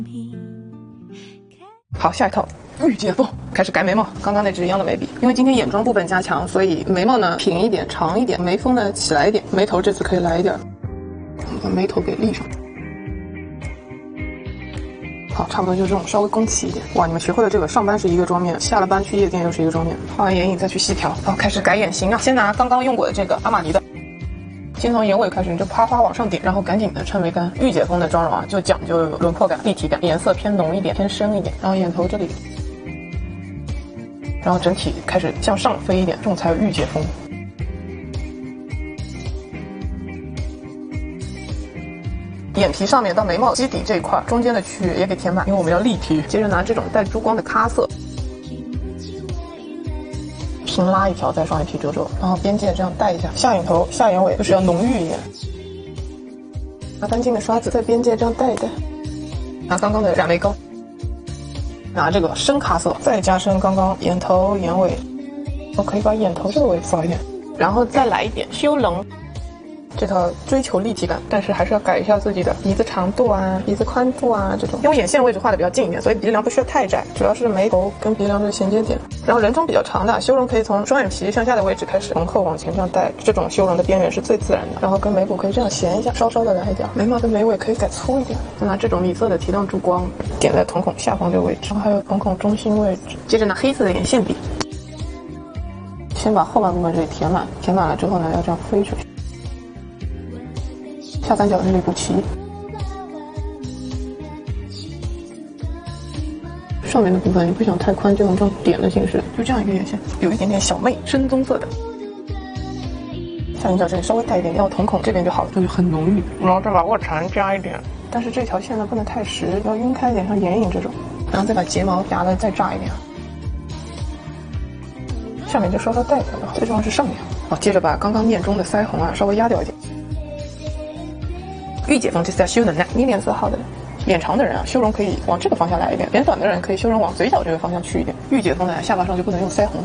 好，下一套御姐风，开始改眉毛，刚刚那只一样的眉笔。因为今天眼妆部分加强，所以眉毛呢平一点、长一点，眉峰呢起来一点，眉头这次可以来一点，把眉头给立上。好，差不多就这种稍微攻气一点。哇，你们学会了这个，上班是一个妆面，下了班去夜店又是一个妆面。画完眼影再去细调。好，开始改眼型啊，先拿刚刚用过的这个阿玛尼的。先从眼尾开始，你就啪啪往上点，然后赶紧的趁眉干。御姐风的妆容啊，就讲究轮廓感、立体感，颜色偏浓一点、偏深一点，然后眼头这里，然后整体开始向上飞一点，这种才有御姐风。眼皮上面到眉毛基底这一块，中间的区域也给填满，因为我们要立体。接着拿这种带珠光的咖色。平拉一条在双眼皮褶皱，然后边界这样带一下，下眼头、下眼尾就是要浓郁一点。拿干净的刷子在边界这样带一带，拿刚刚的染眉膏，拿这个深咖色再加深刚刚眼头、眼尾，我可以把眼头这个位置扫一点，然后再来一点修棱。这套追求立体感，但是还是要改一下自己的鼻子长度啊、鼻子宽度啊这种。因为眼线位置画的比较近一点，所以鼻梁不需要太窄，主要是眉头跟鼻梁这个衔接点。然后人中比较长的修容可以从双眼皮向下的位置开始，从后往前这样带，这种修容的边缘是最自然的。然后跟眉骨可以这样衔一下，稍稍的来一点。眉毛的眉尾可以改粗一点，再拿这种米色的提亮珠光点在瞳孔下方这个位置，然后还有瞳孔中心位置。接着拿黑色的眼线笔，先把后半部分这里填满，填满了之后呢，要这样飞出去。下三角这里补齐，上面的部分你不想太宽，就用这种点的形式，就这样一个眼线，有一点点小媚，深棕色的。下眼角这里稍微带一点，要瞳孔这边就好了，就很浓郁。然后再把卧蚕加一点，但是这条线呢不能太实，要晕开一点，像眼影这种。然后再把睫毛夹的再炸一点，下面就稍稍带一点了，最重要是上面。好，接着把刚刚面中的腮红啊稍微压掉一点。御姐风这次要修的奶捏脸色好的脸长的人啊，修容可以往这个方向来一点；脸短的人可以修容往嘴角这个方向去一点。御姐风的下巴上就不能用腮红。